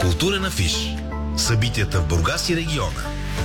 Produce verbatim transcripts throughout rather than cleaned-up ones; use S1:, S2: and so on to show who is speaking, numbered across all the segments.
S1: Културен афиш. Събитията в Бургас и региона.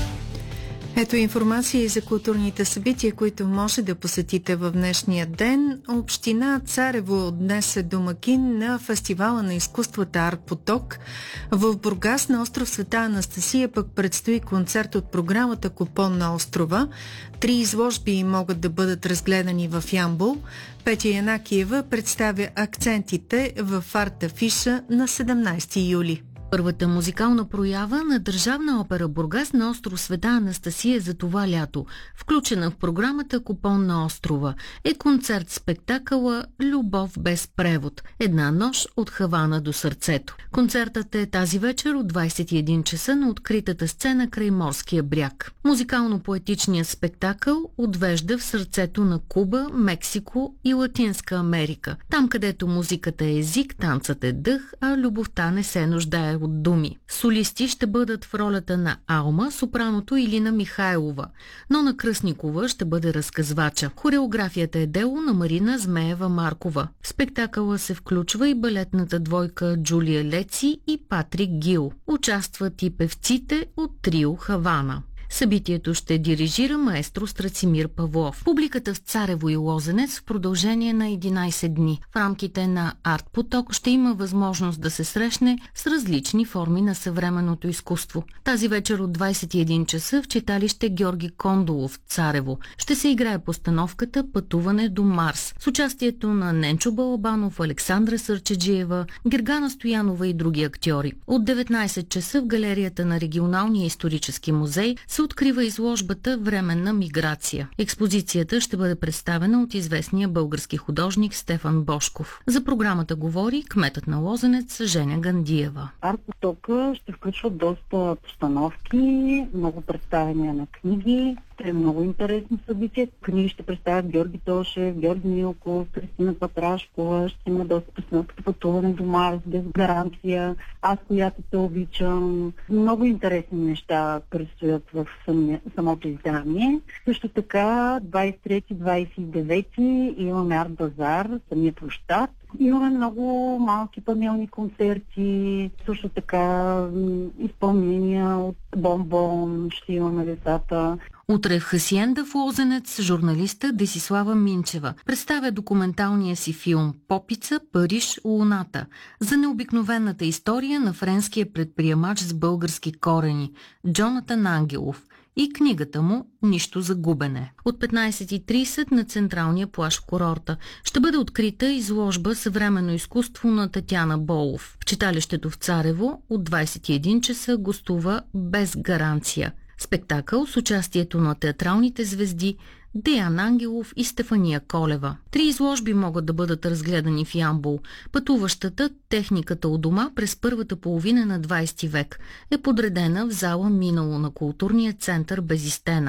S2: Ето информация и за културните събития, които може да посетите в днешния ден. Община Царево днес е домакин на фестивала на изкуствата Арт Поток. В Бургас на остров Света Анастасия пък предстои концерт от програмата Купон на острова. Три изложби могат да бъдат разгледани в Ямбол. Петя Янакиева представя акцентите в арт афиша на седемнайсети юли.
S3: Първата музикална проява на Държавна опера Бургас на остров Света Анастасия за това лято, включена в програмата Купон на острова, е концерт-спектакъла «Любов без превод. Една нощ от Хавана до сърцето». Концертът е тази вечер от двайсет и един часа на откритата сцена край морския бряг. Музикално-поетичният спектакъл отвежда в сърцето на Куба, Мексико и Латинска Америка. Там, където музиката е език, танцът е дъх, а любовта не се нуждае от думи. Солисти ще бъдат в ролята на Алма, сопраното Илина Михайлова, но на Кръстникова ще бъде разказвача. Хореографията е дело на Марина Змеева Маркова. В спектакъла се включва и балетната двойка Джулия Леци и Патрик Гил. Участват и певците от трио Хавана. Събитието ще дирижира маестро Страцимир Павлов. Публиката в Царево и Лозенец в продължение на единайсет дни. В рамките на Арт Поток ще има възможност да се срещне с различни форми на съвременното изкуство. Тази вечер от двайсет и един часа в читалище Георги Кондолов в Царево ще се играе постановката «Пътуване до Марс» с участието на Ненчо Балабанов, Александра Сърчеджиева, Гергана Стоянова и други актьори. От деветнайсет часа в галерията на Регионалния исторически музей се открива изложбата «Временна миграция». Експозицията ще бъде представена от известния български художник Стефан Бошков. За програмата говори кметът на Лозенец Женя Гандиева.
S4: Арт Потока ще включва доста постановки, много представяния на книги. Те е много интересно събитие. Книги ще представят Георги Тошев, Георги Милков, Кристина Патрашкова. Ще има доста постановки «Пътуване до Марс», «Без гаранция», «Аз, която те обичам». Много интересни неща предстоят в самия, самото издание. Също така двайсет и трети двайсет и девети имаме арт базар, самия площад. Имаме много малки панелни концерти, също така изпълнения от Бомбон, ще имаме децата.
S3: Утре в Хасиенда в Лозенец журналиста Десислава Минчева представя документалния си филм «Попица, Париж, Луната» за необикновената история на френския предприемач с български корени Джонатан Ангелов и книгата му «Нищо за губене». От петнайсет и трийсет на централния плаж в курорта ще бъде открита изложба «Съвременно изкуство» на Татяна Болов. В читалището в Царево от двайсет и един часа гостува «Без гаранция». Спектакъл с участието на театралните звезди Деян Ангелов и Стефания Колева. Три изложби могат да бъдат разгледани в Ямбол. Пътуващата техниката у дома през първата половина на двайсети век е подредена в зала «Минало» на културния център Безистена.